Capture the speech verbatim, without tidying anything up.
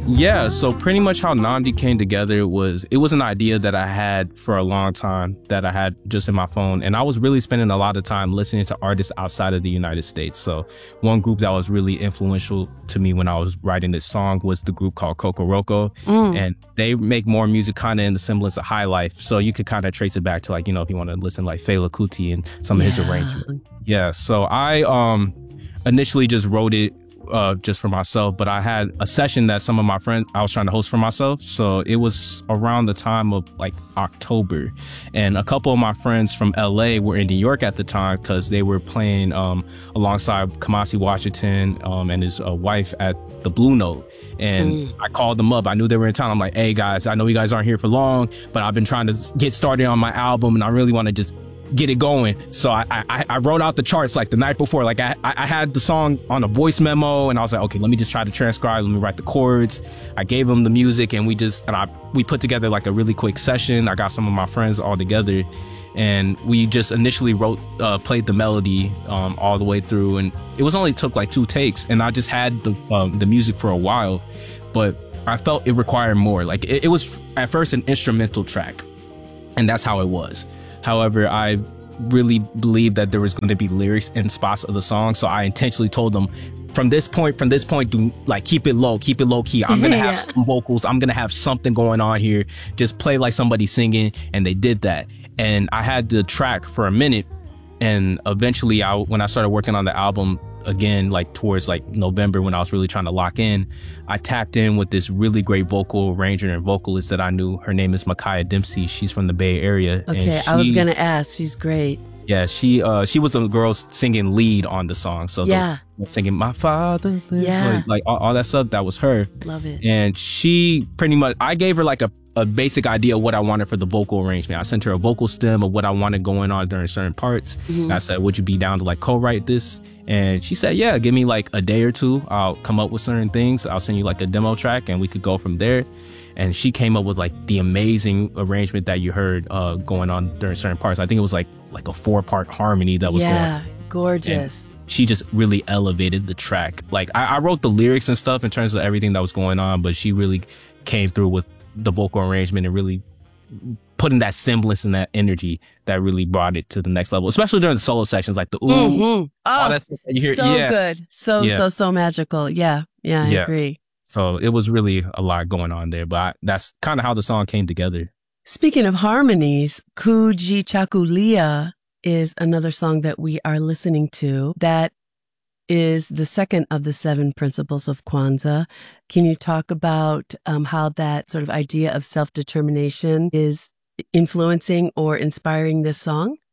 Yeah, so pretty much how Namdi came together was, it was an idea that I had for a long time that I had just in my phone. And I was really spending a lot of time listening to artists outside of the United States. So one group that was really influential to me when I was writing this song was the group called Kokoroko. Mm. And they make more music kind of in the semblance of high life. So you could kind of trace it back to, like, you know, if you want to listen like Fela Kuti and some yeah. of his arrangements. Yeah, so I um initially just wrote it Uh, just for myself, but I had a session that some of my friends, I was trying to host for myself. So it was around the time of like October, and a couple of my friends from L A were in New York at the time because they were playing um, alongside Kamasi Washington um, and his uh, wife at the Blue Note. And mm. I called them up. I knew they were in town. I'm like, hey guys, I know you guys aren't here for long, but I've been trying to get started on my album and I really want to just get it going. So I, I I wrote out the charts like the night before. Like I I had the song on a voice memo, and I was like, okay, let me just try to transcribe. Let me write the chords. I gave them the music, and we just and I we put together like a really quick session. I got some of my friends all together, and we just initially wrote uh, played the melody um, all the way through, and it was only took like two takes, and I just had the um, the music for a while, but I felt it required more. Like it, it was at first an instrumental track, and that's how it was. However, I really believed that there was going to be lyrics in spots of the song. So I intentionally told them from this point, from this point, do like keep it low, keep it low key. I'm going to have yeah. some vocals. I'm going to have something going on here. Just play like somebody singing. And they did that. And I had the track for a minute. And eventually, I, when I started working on the album again, like towards like November, when I was really trying to lock in, I tapped in with this really great vocal arranger and vocalist that I knew. Her name is Micaiah Dempsey. She's from the Bay Area. Okay, she, I was going to ask. She's great. Yeah, she uh, she was the girl singing lead on the song. So yeah. the, singing My Father, yeah. like, like all, all that stuff, that was her. Love it. And she pretty much, I gave her like a a basic idea of what I wanted for the vocal arrangement. I sent her a vocal stem of what I wanted going on during certain parts. Mm-hmm. And I said, would you be down to like co-write this? And she said, yeah, give me like a day or two. I'll come up with certain things. I'll send you like a demo track and we could go from there. And she came up with like the amazing arrangement that you heard uh, going on during certain parts. I think it was like like a four part harmony that was yeah, going on. Yeah, gorgeous. And she just really elevated the track. Like I, I wrote the lyrics and stuff in terms of everything that was going on, but she really came through with the vocal arrangement and really putting that semblance and that energy that really brought it to the next level, especially during the solo sections, like the oohs, mm-hmm. oh, all that stuff that you hear. So yeah. good. So, yeah. so, so magical. Yeah. Yeah, I yes. agree. So it was really a lot going on there, but I, that's kind of how the song came together. Speaking of harmonies, Kujichagulia is another song that we are listening to that is the second of the seven principles of Kwanzaa. Can you talk about um, how that sort of idea of self-determination is influencing or inspiring this song?